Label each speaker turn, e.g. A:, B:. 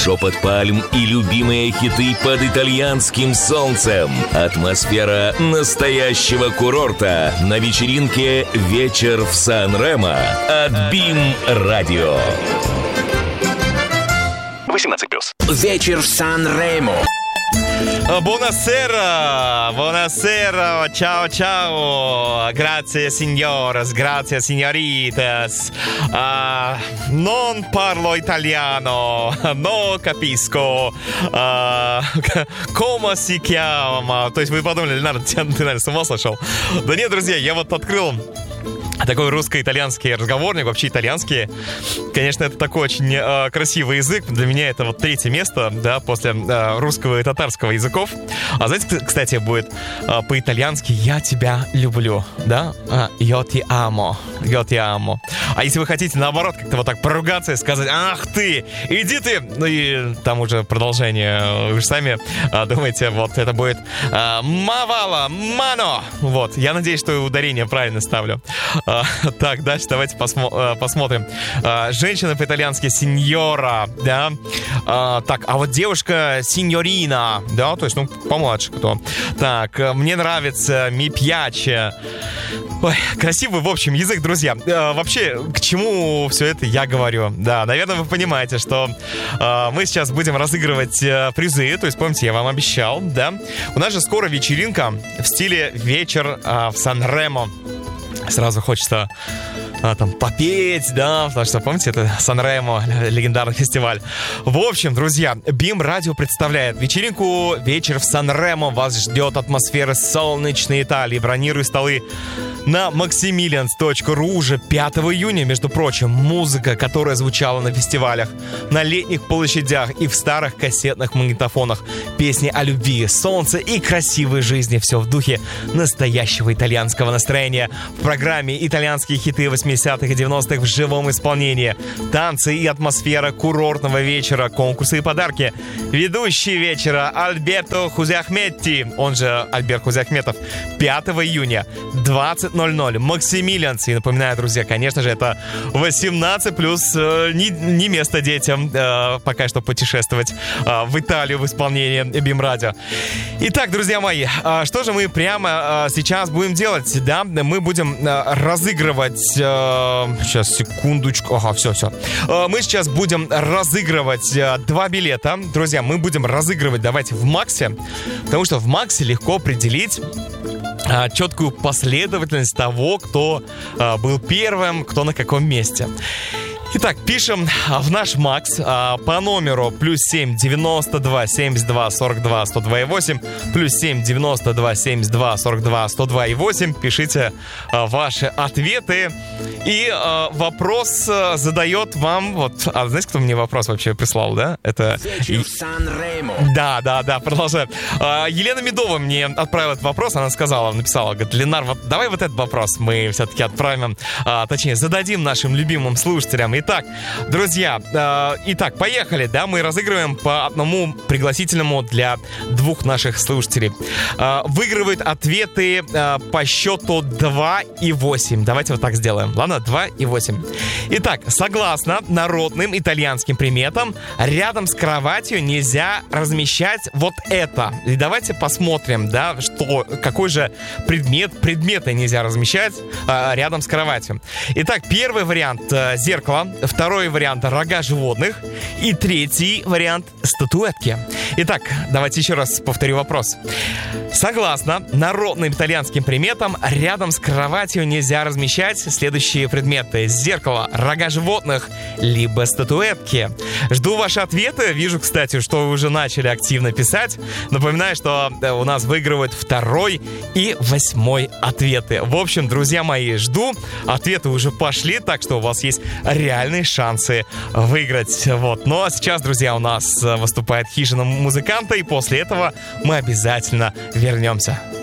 A: шепот пальм и любимые хиты под итальянским солнцем. Атмосфера настоящего курорта на вечеринке «Вечер в Сан-Ремо» от BIM-радио.
B: 18+.
C: Вечер в Сан-Ремо.
D: Buonasera, buonasera, ciao ciao, grazie signoras, grazie signoritas. Non parlo italiano, no capisco, come si chiama. То есть вы подумали, Ленардо, ты, наверное, с ума сошел? Да нет, друзья, я вот открыл такой русско-итальянский разговорник, вообще итальянский. Конечно, это такой очень красивый язык. Для меня это вот третье место, да, после русского и татарского языков. А знаете, кстати, будет по-итальянски «Я тебя люблю», да? «Io ti amo», «Io ti amo». А если вы хотите, наоборот, как-то вот так поругаться и сказать «Ах ты, иди ты!» Ну и там уже продолжение. Вы же сами думаете, вот это будет «Мавала, мано». Вот, я надеюсь, что ударение правильно ставлю. Так, дальше давайте посмотрим. Женщина по-итальянски сеньора, да. Так, а вот девушка синьорина, да, то есть, ну, помладше кто. Так, мне нравится ми пьяче. Ой, красивый, в общем, язык, друзья. Вообще, к чему все это я говорю? Да, наверное, вы понимаете, что мы сейчас будем разыгрывать призы. То есть, помните, я вам обещал, да. У нас же скоро вечеринка в стиле «Вечер в Сан-Ремо». Сразу хочется там попеть, да, потому что, помните, это Сан-Ремо, легендарный фестиваль. В общем, друзья, BIM-радио представляет вечеринку «Вечер в Сан-Ремо». Вас ждет атмосфера солнечной Италии. Бронируй столы на maximilians.ru уже 5 июня, между прочим. Музыка, которая звучала на фестивалях, на летних площадях и в старых кассетных магнитофонах. Песни о любви, солнце и красивой жизни. Все в духе настоящего итальянского настроения. В программе итальянские хиты 80-х и 90-х в живом исполнении. Танцы и атмосфера курортного вечера, конкурсы и подарки. Ведущий вечера Альберто Хузиахметти, он же Альберт Хузиахметов, 5 июня, 20:00. Максимилианс. И напоминаю, друзья, конечно же, это 18+, не место детям пока что путешествовать в Италию в исполнении BIM-радио. Итак, друзья мои, что же мы прямо сейчас будем делать? Да, мы будем разыгрывать... Сейчас, секундочку. Ага, все. Мы сейчас будем разыгрывать 2 билета. Друзья, мы будем разыгрывать, давайте, в Максе, потому что в Максе легко определить четкую последовательность того, кто был первым, кто на каком месте. Итак, пишем в наш Макс по номеру +7 92 72 42 102,8, +7 92 72 42 102,8. Пишите ваши ответы. И вопрос задает вам... Вот, знаете, кто мне вопрос вообще прислал, да? Это... Да, продолжаем. Елена Медова мне отправила этот вопрос. Она написала, говорит, Ленар, вот давай вот этот вопрос мы все-таки отправим, точнее, зададим нашим любимым слушателям. Итак, друзья, поехали, да, мы разыгрываем по одному пригласительному для 2 наших слушателей. Выигрывают ответы по счету 2 и 8. Давайте вот так сделаем, ладно, 2 и 8. Итак, согласно народным итальянским приметам, рядом с кроватью нельзя размещать вот это. И давайте посмотрим, да, какой же предметы нельзя размещать рядом с кроватью. Итак, первый вариант — зеркало. Второй вариант — рога животных. И третий вариант — статуэтки. Итак, давайте еще раз повторю вопрос. Согласно народным итальянским приметам, рядом с кроватью нельзя размещать следующие предметы: зеркало, рога животных, либо статуэтки. Жду ваши ответы. Вижу, кстати, что вы уже начали активно писать. Напоминаю, что у нас выигрывают 2 и 8 ответы. В общем, друзья мои, жду. Ответы уже пошли, так что у вас есть реальные шансы выиграть. Вот. Ну а сейчас, друзья, у нас выступает хижина музыканта, и после этого мы обязательно вернемся.